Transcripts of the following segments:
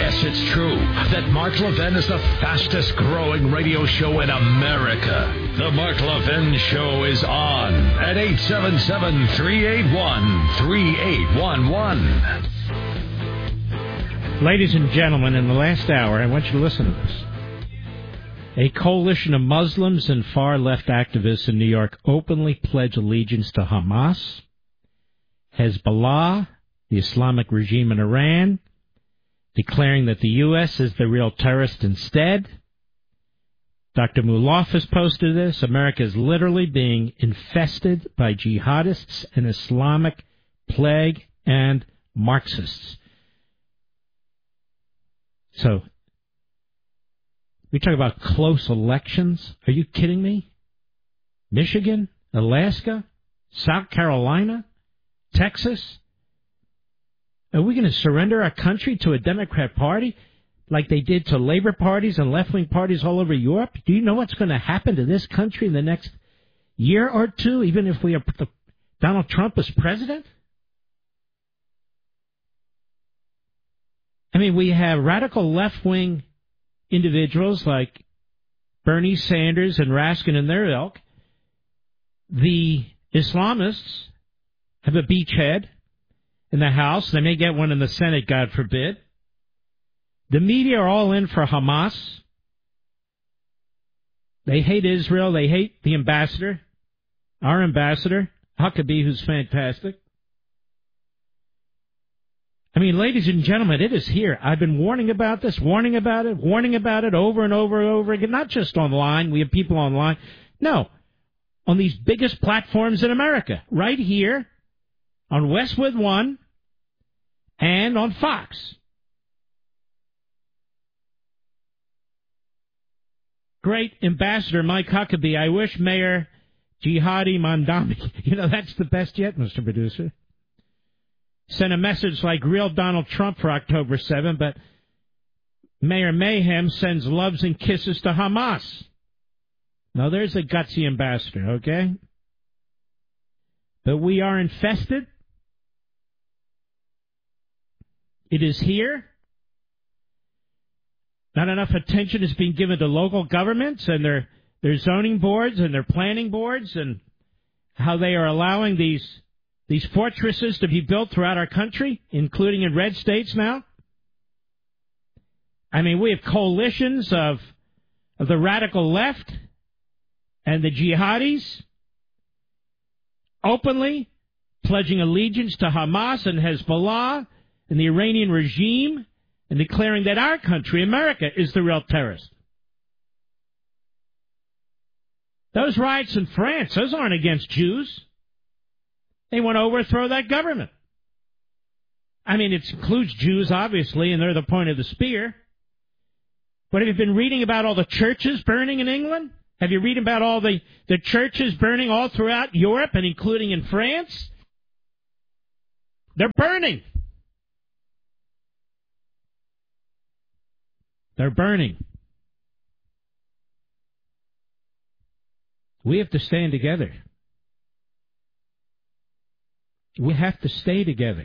Yes, it's true that Mark Levin is the fastest growing radio show in America. The Mark Levin Show is on at 877-381-3811. Ladies and gentlemen, in the last hour, I want you to listen to this. A coalition of Muslims and far-left activists in New York openly pledge allegiance to Hamas, Hezbollah, the Islamic regime in Iran, declaring that the U.S. is the real terrorist instead. Dr. Muloff has posted this. America is literally being infested by jihadists and Islamic plague and Marxists. So, we talk about close elections. Are you kidding me? Michigan, Alaska, South Carolina, Texas. Are we going to surrender our country to a Democrat Party like they did to labor parties and left-wing parties all over Europe? Do you know what's going to happen to this country in the next year or two, even if we have Donald Trump as president? I mean, we have radical left-wing individuals like Bernie Sanders and Raskin and their ilk. The Islamists have a beachhead in the House. They may get one in the Senate, God forbid. The media are all in for Hamas. They hate Israel. They hate the ambassador, our ambassador, Huckabee, who's fantastic. I mean, ladies and gentlemen, it is here. I've been warning about this, warning about it over and over and over again. Not just online. We have people online. No, on these biggest platforms in America, right here on Westwood One and on Fox. Great Ambassador Mike Huckabee. I wish Mayor Jihadi Mandami, that's the best yet, Mr. Producer, sent a message like real Donald Trump for October 7, but Mayor Mayhem sends loves and kisses to Hamas. Now, there's a gutsy ambassador, okay? But we are infested. It is here. Not enough attention is being given to local governments and their zoning boards and their planning boards and how they are allowing these fortresses to be built throughout our country, including in red states now. I mean, we have coalitions of the radical left and the jihadis openly pledging allegiance to Hamas and Hezbollah and the Iranian regime and declaring that our country, America, is the real terrorist. Those riots in France, those aren't against Jews. They want to overthrow that government. I mean, it includes Jews, obviously, and they're the point of the spear. But have you been reading about all the churches burning in England? Have you read about all the churches burning all throughout Europe and including in France? They're burning. They're burning. We have to stand together. We have to stay together.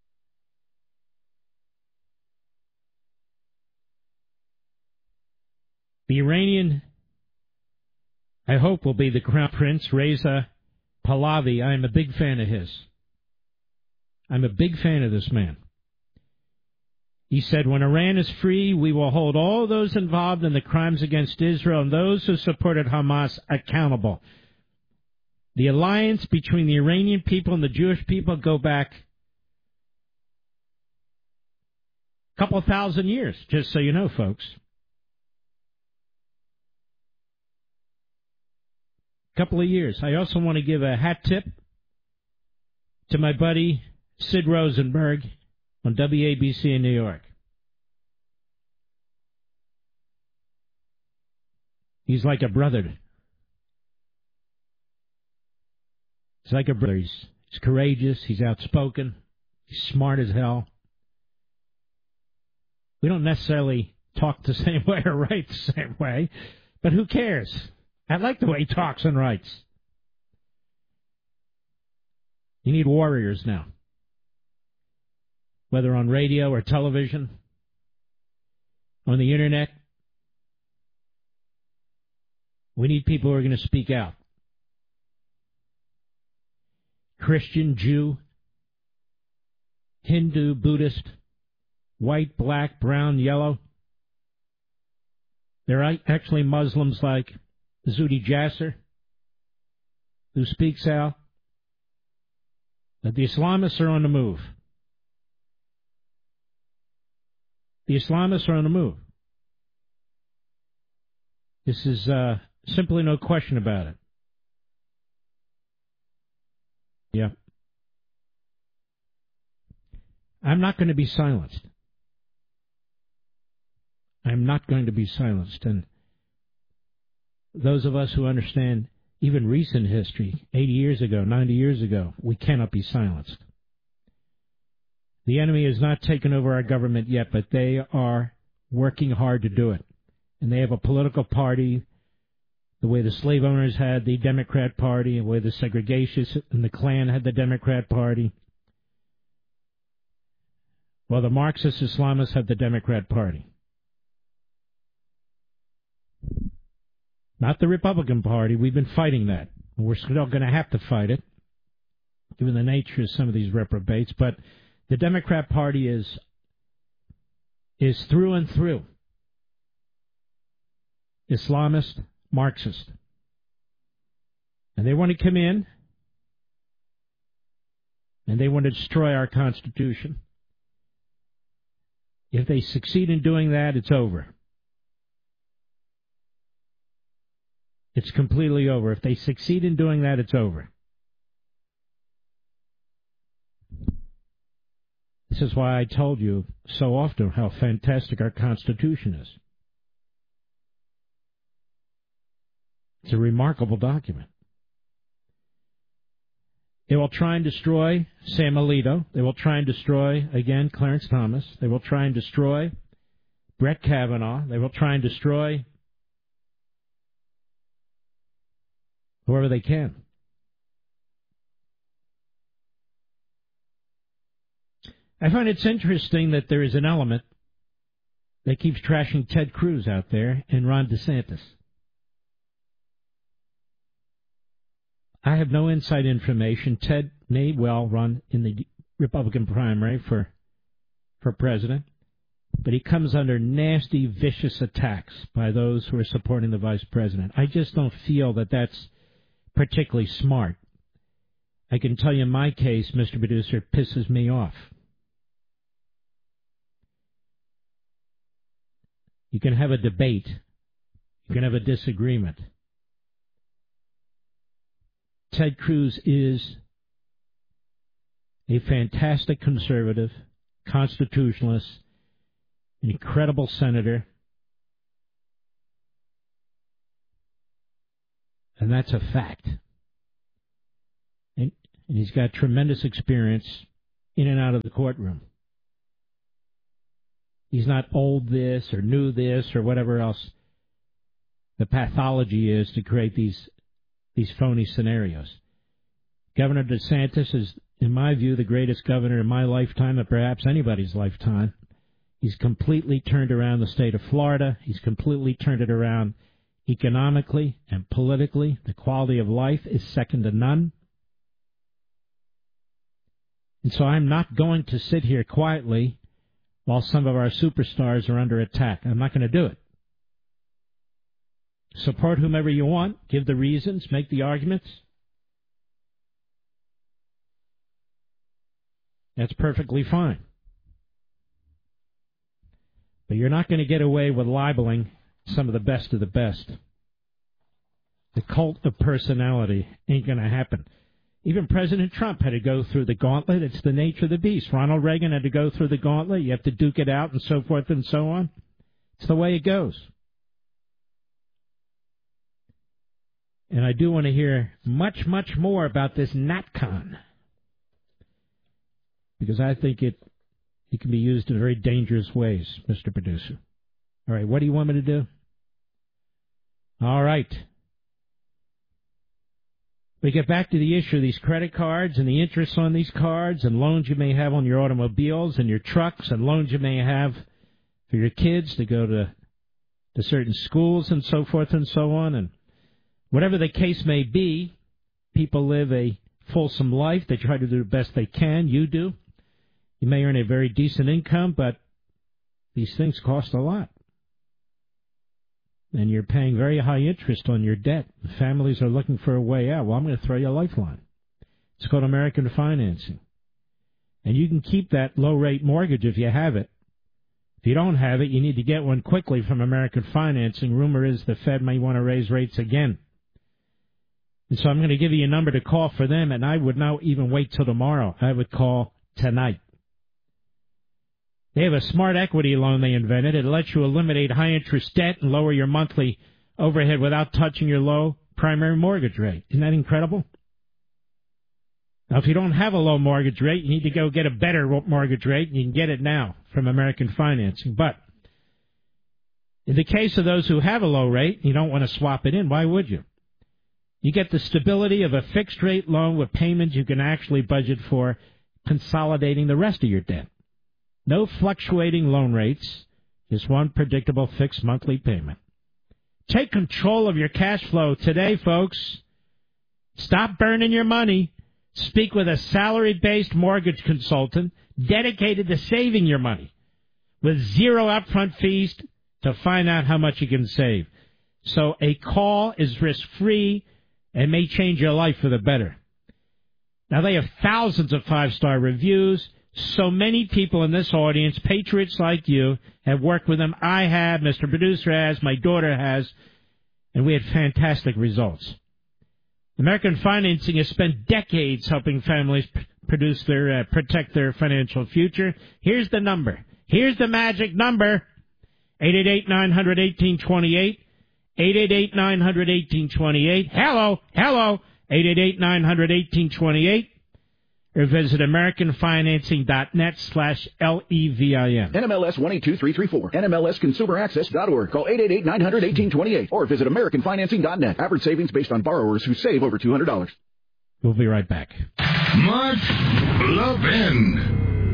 The Iranian, I hope, will be the Crown Prince, Reza Pahlavi. I am a big fan of his. I'm a big fan of this man. He said, when Iran is free, we will hold all those involved in the crimes against Israel and those who supported Hamas accountable. The alliance between the Iranian people and the Jewish people go back a couple thousand years, just so you know, folks. Couple of years. I also want to give a hat tip to my buddy Sid Rosenberg on WABC in New York. He's like a brother. He's like a brother. He's courageous. He's outspoken. He's smart as hell. We don't necessarily talk the same way or write the same way, but who cares? I like the way he talks and writes. You need warriors now, whether on radio or television. on the Internet. We need people who are going to speak out. Christian, Jew, Hindu, Buddhist, white, black, brown, yellow. There are actually Muslims like Zuhdi Jasser, who speaks out that the Islamists are on the move. The Islamists are on the move. This is simply no question about it. Yeah. I'm not going to be silenced. I'm not going to be silenced. And those of us who understand even recent history, 80 years ago, 90 years ago, we cannot be silenced. The enemy has not taken over our government yet, but they are working hard to do it. And they have a political party, the way the slave owners had the Democrat Party, the way the segregationists and the Klan had the Democrat Party. Well, the Marxist Islamists have the Democrat Party. Not the Republican Party. We've been fighting that. We're still going to have to fight it, given the nature of some of these reprobates. But the Democrat Party is through and through Islamist, Marxist. And they want to come in, and they want to destroy our Constitution. If they succeed in doing that, it's over. It's completely over. If they succeed in doing that, it's over. This is why I told you so often how fantastic our Constitution is. It's a remarkable document. They will try and destroy Sam Alito. They will try and destroy, again, Clarence Thomas. They will try and destroy Brett Kavanaugh. They will try and destroy whoever they can. I find it's interesting that there is an element that keeps trashing Ted Cruz out there and Ron DeSantis. I have no inside information. Ted may well run in the Republican primary for president, but he comes under nasty, vicious attacks by those who are supporting the vice president. I just don't feel that that's particularly smart. I can tell you in my case, Mr. Producer, it pisses me off. You can have a debate. You can have a disagreement. Ted Cruz is a fantastic conservative, constitutionalist, an incredible senator, and that's a fact. And he's got tremendous experience in and out of the courtroom. He's not old this or new this or whatever else the pathology is to create these phony scenarios. Governor DeSantis is, in my view, the greatest governor in my lifetime, and perhaps anybody's lifetime. He's completely turned around the state of Florida. He's completely turned it around economically and politically. The quality of life is second to none. And so I'm not going to sit here quietly while some of our superstars are under attack. I'm not going to do it. Support whomever you want, give the reasons, make the arguments. That's perfectly fine. But you're not going to get away with libeling some of the best. The cult of personality ain't going to happen. Even President Trump had to go through the gauntlet. It's the nature of the beast. Ronald Reagan had to go through the gauntlet. You have to duke it out and so forth and so on. It's the way it goes. And I do want to hear much, much more about this NatCon, because I think it can be used in very dangerous ways, Mr. Producer. All right, what do you want me to do? All right. We get back to the issue of these credit cards and the interest on these cards and loans you may have on your automobiles and your trucks and loans you may have for your kids to go to certain schools and so forth and so on. And whatever the case may be, people live a fulsome life. They try to do the best they can. You do. You may earn a very decent income, but these things cost a lot. And you're paying very high interest on your debt. Families are looking for a way out. Well, I'm going to throw you a lifeline. It's called American Financing. And you can keep that low-rate mortgage if you have it. If you don't have it, you need to get one quickly from American Financing. Rumor is the Fed may want to raise rates again. And so I'm going to give you a number to call for them, and I would not even wait till tomorrow. I would call tonight. They have a smart equity loan they invented. It lets you eliminate high-interest debt and lower your monthly overhead without touching your low primary mortgage rate. Isn't that incredible? Now, if you don't have a low mortgage rate, you need to go get a better mortgage rate, and you can get it now from American Financing. But in the case of those who have a low rate, you don't want to swap it in. Why would you? You get the stability of a fixed-rate loan with payments you can actually budget for, consolidating the rest of your debt. No fluctuating loan rates, just one predictable fixed monthly payment. Take control of your cash flow today, folks. Stop burning your money. Speak with a salary-based mortgage consultant dedicated to saving your money with zero upfront fees to find out how much you can save. So a call is risk-free and may change your life for the better. Now, they have thousands of five-star reviews. So many people in this audience, patriots like you, have worked with them. I have, Mr. Producer has, my daughter has, and we had fantastic results. American Financing has spent decades helping families protect their financial future. Here's the number. Here's the magic number. 888-900-1828. 888-900-1828. Hello. 888-900-1828. Or visit AmericanFinancing.net/LEVIN. NMLS 182334. NMLSConsumerAccess.org. Call 888-900-1828. Or visit AmericanFinancing.net. Average savings based on borrowers who save over $200. We'll be right back. Mark Levin.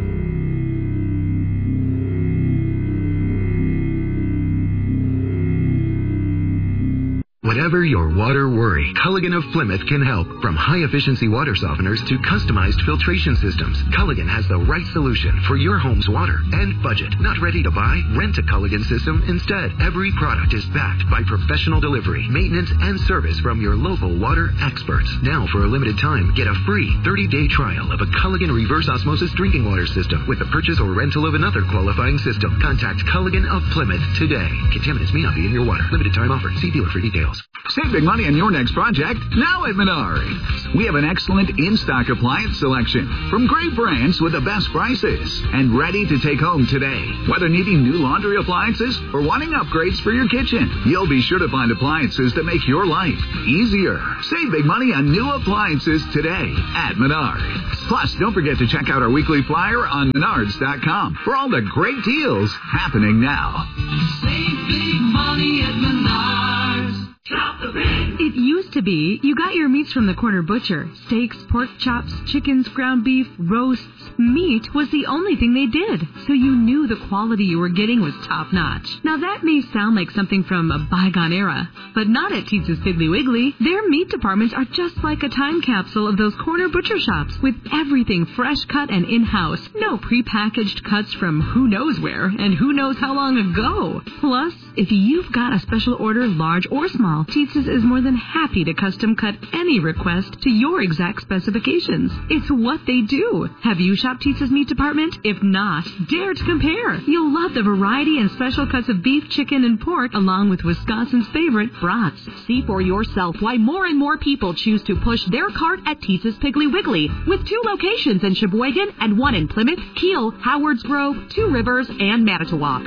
Whatever your water worry, Culligan of Plymouth can help. From high-efficiency water softeners to customized filtration systems, Culligan has the right solution for your home's water and budget. Not ready to buy? Rent a Culligan system instead. Every product is backed by professional delivery, maintenance, and service from your local water experts. Now, for a limited time, get a free 30-day trial of a Culligan reverse osmosis drinking water system with the purchase or rental of another qualifying system. Contact Culligan of Plymouth today. Contaminants may not be in your water. Limited time offer. See dealer for details. Save big money on your next project now at Menards. We have an excellent in-stock appliance selection from great brands with the best prices and ready to take home today. Whether needing new laundry appliances or wanting upgrades for your kitchen, you'll be sure to find appliances that make your life easier. Save big money on new appliances today at Menards. Plus, don't forget to check out our weekly flyer on Menards.com for all the great deals happening now. Save big money at Menards. Shop the big. It used to be you got your meats from the corner butcher. Steaks, pork chops, chickens, ground beef, roasts. Meat was the only thing they did, so you knew the quality you were getting was top-notch. Now that may sound like something from a bygone era, but not at Teetza's Piggly Wiggly. Their meat departments are just like a time capsule of those corner butcher shops, with everything fresh cut and in-house. No prepackaged cuts from who knows where and who knows how long ago. Plus, if you've got a special order, large or small, Teetza's is more than happy to custom cut any request to your exact specifications. It's what they do. Have you shopped Teetza's meat department? If not, dare to compare. You'll love the variety and special cuts of beef, chicken, and pork, along with Wisconsin's favorite brats. See for yourself why more and more people choose to push their cart at Teetza's Piggly Wiggly, with 2 locations in Sheboygan and 1 in Plymouth, Kiel, Howards Grove, 2 Rivers, and Manitowoc.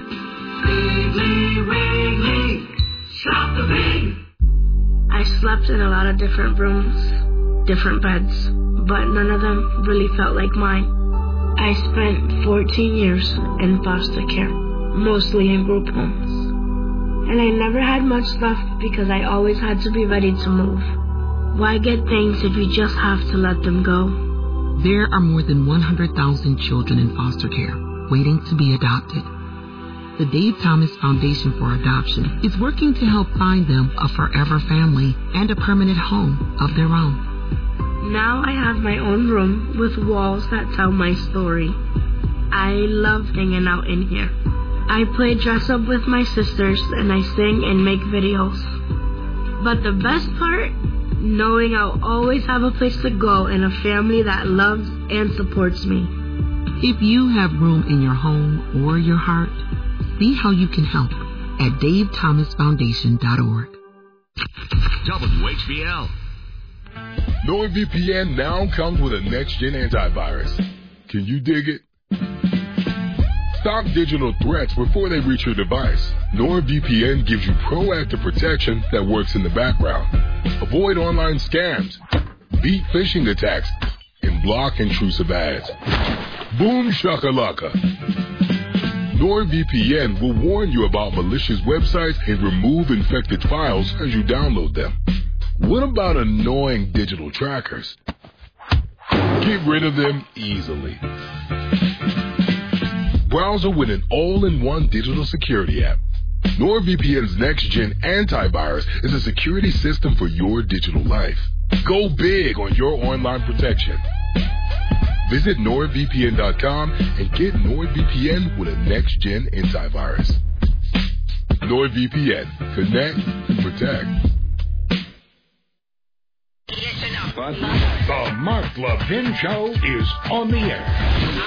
Piggly Wiggly. Shop the big. I slept in a lot of different rooms, different beds, but none of them really felt like mine. I spent 14 years in foster care, mostly in group homes. And I never had much left because I always had to be ready to move. Why get things if you just have to let them go? There are more than 100,000 children in foster care waiting to be adopted. The Dave Thomas Foundation for Adoption is working to help find them a forever family and a permanent home of their own. Now I have my own room with walls that tell my story. I love hanging out in here. I play dress up with my sisters and I sing and make videos. But the best part, knowing I'll always have a place to go and a family that loves and supports me. If you have room in your home or your heart, see how you can help at DaveThomasFoundation.org. WHBL. NordVPN now comes with a next-gen antivirus. Can you dig it? Stop digital threats before they reach your device. NordVPN gives you proactive protection that works in the background. Avoid online scams, beat phishing attacks, and block intrusive ads. Boom shakalaka. NordVPN will warn you about malicious websites and remove infected files as you download them. What about annoying digital trackers? Get rid of them easily. Browser with an all-in-one digital security app. NordVPN's next-gen antivirus is a security system for your digital life. Go big on your online protection. Visit NordVPN.com and get NordVPN with a next-gen antivirus. NordVPN. Connect, protect. The Mark Levin Show is on the air.